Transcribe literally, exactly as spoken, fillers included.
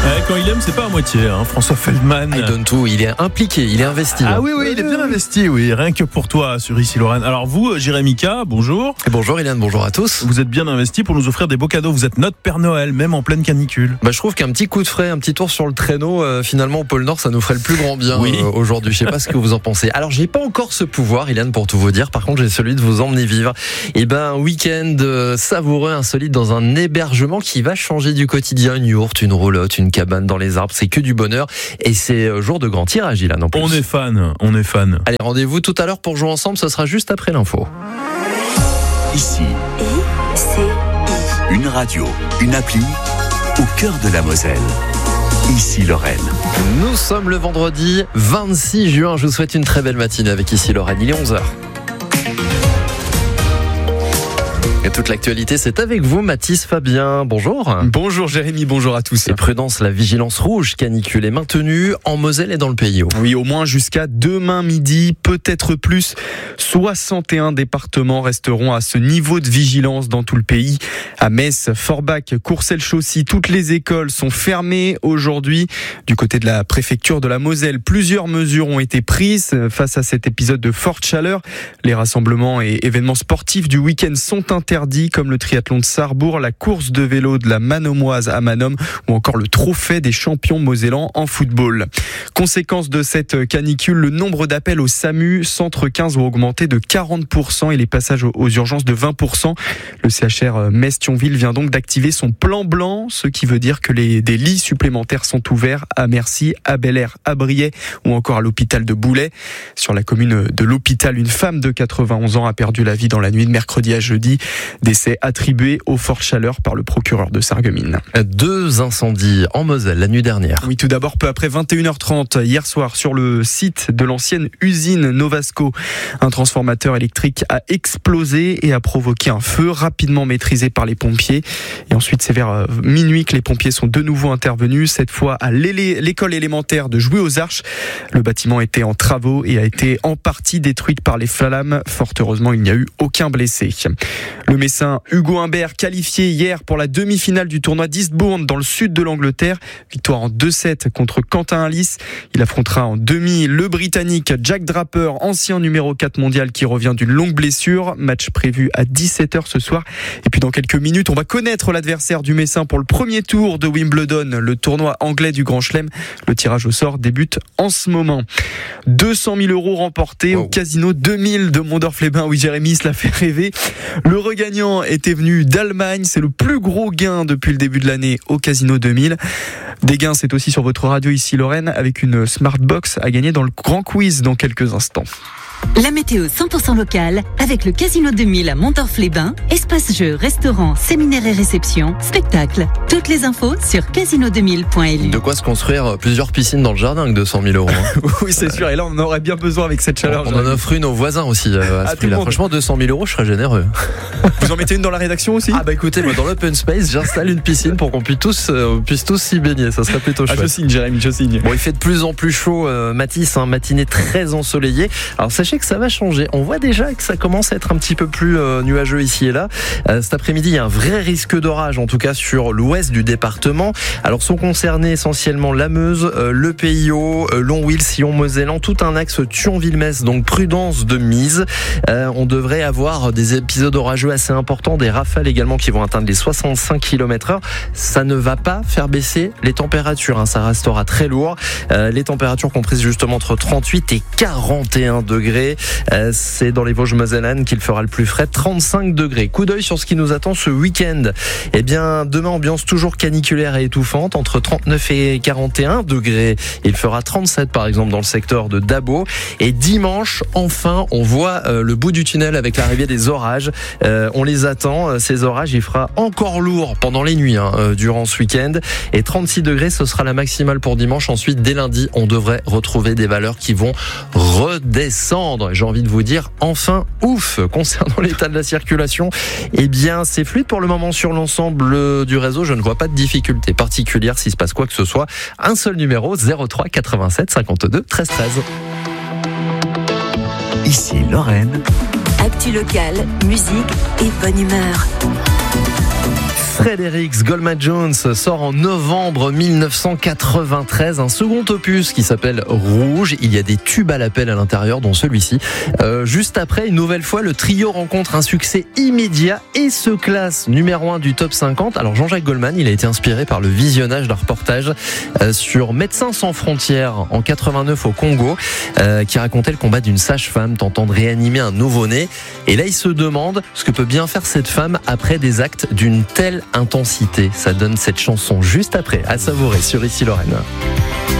Ouais, quand il aime, c'est pas à moitié, hein. François Feldman. Il donne tout, il est impliqué, il est investi. Ah oui, oui, il est bien investi, oui. Rien que pour toi sur Ici Lorraine. Alors vous, Jérémy K, bonjour. Et bonjour Eliane, bonjour à tous. Vous êtes bien investi pour nous offrir des beaux cadeaux. Vous êtes notre Père Noël, même en pleine canicule. Bah, je trouve qu'un petit coup de frais, un petit tour sur le traîneau, euh, finalement au pôle Nord, ça nous ferait le plus grand bien oui. euh, aujourd'hui. Je sais pas ce que vous en pensez. Alors j'ai pas encore ce pouvoir, Eliane, pour tout vous dire. Par contre, j'ai celui de vous emmener vivre. Et ben, un week-end euh, savoureux, insolite dans un hébergement qui va changer du quotidien. Une yourte, une roulotte, une cabane dans les arbres, c'est que du bonheur. Et c'est euh, jour de grand tirage, Eliane, en plus. On est fan, on est fan. Allez, rendez-vous tout à l'heure pour jouer ensemble. Ce sera juste après l'info. Ici, I C I. une radio, une appli au cœur de la Moselle. Ici Lorraine. Nous sommes le vendredi vingt-six juin. Je vous souhaite une très belle matinée avec Ici Lorraine. Il est onze heures. Et toute l'actualité, c'est avec vous, Mathis Fabien. Bonjour. Bonjour Jérémy, bonjour à tous. Et prudence, la vigilance rouge canicule est maintenue en Moselle et dans le Pays Haut. Oui, au moins jusqu'à demain midi, peut-être plus. soixante et un départements resteront à ce niveau de vigilance dans tout le pays. À Metz, Forbach, Courcelles-Chaussy, toutes les écoles sont fermées aujourd'hui. Du côté de la préfecture de la Moselle, plusieurs mesures ont été prises face à cet épisode de forte chaleur. Les rassemblements et événements sportifs du week-end sont interdits, comme le triathlon de Sarrebourg, la course de vélo de la Manommoise à Manom ou encore le trophée des champions mosellans en football. Conséquence de cette canicule, le nombre d'appels au SAMU, centre quinze, ont augmenté de quarante pour cent et les passages aux urgences de vingt pour cent. Le C H R Metz-Thionville vient donc d'activer son plan blanc, ce qui veut dire que les, des lits supplémentaires sont ouverts à Mercy, à Bel-Air, à Briey ou encore à l'hôpital de Boulay. Sur la commune de l'Hôpital, une femme de quatre-vingt-onze ans a perdu la vie dans la nuit de mercredi à jeudi. Décès attribué aux fortes chaleurs par le procureur de Sarreguemines. Deux incendies en Moselle la nuit dernière. Oui, tout d'abord, peu après vingt et une heures trente, hier soir, sur le site de l'ancienne usine Novasco, un transformateur électrique a explosé et a provoqué un feu rapidement maîtrisé par les pompiers. Et ensuite, c'est vers minuit que les pompiers sont de nouveau intervenus, cette fois à l'école élémentaire de Jouy aux Arches. Le bâtiment était en travaux et a été en partie détruite par les flammes. Fort heureusement, il n'y a eu aucun blessé. Le Messin Hugo Humbert, qualifié hier pour la demi-finale du tournoi d'Eastbourne dans le sud de l'Angleterre. Victoire en deux sept contre Quentin Halys. Il affrontera en demi le Britannique Jack Draper, ancien numéro quatre mondial qui revient d'une longue blessure. Match prévu à dix-sept heures ce soir. Et puis dans quelques minutes, on va connaître l'adversaire du Messin pour le premier tour de Wimbledon, le tournoi anglais du Grand Chelem. Le tirage au sort débute en ce moment. deux cent mille euros remportés wow. au casino deux mille de Mondorf-les-Bains. Oui, Jérémy, cela fait rêver. Le regagnant était venu d'Allemagne. C'est le plus gros gain depuis le début de l'année au Casino deux mille. Des gains, c'est aussi sur votre radio Ici Lorraine avec une Smartbox à gagner dans le grand quiz dans quelques instants. La météo cent pour cent locale avec le Casino deux mille à Mondorf-les-Bains. Espace jeux, restaurants, séminaires et réceptions, spectacles. Toutes les infos sur casino deux mille point l u. De quoi se construire plusieurs piscines dans le jardin avec deux cent mille euros. Hein. Oui, c'est sûr. Et là, on en aurait bien besoin avec cette chaleur. On en offre une aux voisins aussi euh, à ce prix-là. Franchement, deux cent mille euros, je serais généreux. Vous en mettez une dans la rédaction aussi ? Ah bah écoutez, moi dans l'open space, j'installe une piscine pour qu'on puisse tous, euh, puisse tous s'y baigner. Ça serait plutôt chouette. Ah, je signe, Jérémy, je signe. Bon, il fait de plus en plus chaud, euh, Mathis, hein, matinée très ensoleillée. Alors sachez que ça va changer. On voit déjà que ça commence à être un petit peu plus euh, nuageux ici et là. Euh, cet après-midi, il y a un vrai risque d'orage, en tout cas sur l'ouest du département. Alors sont concernés essentiellement la Meuse, euh, le Pays Haut, euh, Longwil, Sillon, Mosellan, tout un axe Thionville-Metz, donc prudence de mise. Euh, on devrait avoir des épisodes orageux assez importants, des rafales également qui vont atteindre les soixante-cinq kilomètres heure. Ça ne va pas faire baisser les températures, hein, ça restera très lourd. Euh, les températures comprises justement entre trente-huit et quarante et un degrés. Euh, c'est dans les Vosges mosellanes qu'il fera le plus frais, trente-cinq degrés. Coup d'œil sur ce qui nous attend ce week-end. Eh bien, demain, ambiance toujours caniculaire et étouffante, entre trente-neuf et quarante et un degrés. Il fera trente-sept par exemple dans le secteur de Dabo. Et dimanche, enfin, on voit euh, le bout du tunnel avec l'arrivée des orages. Euh, on les attend, ces orages. Il fera encore lourd pendant les nuits, hein, euh, durant ce week-end. Et trente-six degrés, ce sera la maximale pour dimanche. Ensuite, dès lundi, on devrait retrouver des valeurs qui vont redescendre. J'ai envie de vous dire, enfin, ouf, concernant l'état de la circulation. Eh bien, c'est fluide pour le moment sur l'ensemble du réseau. Je ne vois pas de difficulté particulière s'il se passe quoi que ce soit. Un seul numéro, zéro trois quatre-vingt-sept cinquante-deux treize treize. Ici Lorraine. Actu locale, musique et bonne humeur. Fredericks Goldman Jones sort en novembre mille neuf cent quatre-vingt-treize un second opus qui s'appelle Rouge. Il y a des tubes à l'appel à l'intérieur, dont celui-ci. Euh, juste après, une nouvelle fois, le trio rencontre un succès immédiat et se classe numéro un du top cinquante. Alors Jean-Jacques Goldman, il a été inspiré par le visionnage d'un reportage euh, sur Médecins sans frontières en quatre-vingt-neuf au Congo, euh, qui racontait le combat d'une sage-femme tentant de réanimer un nouveau-né. Et là, il se demande ce que peut bien faire cette femme après des actes d'une telle intensité. Ça donne cette chanson juste après, à savourer sur Ici Lorraine.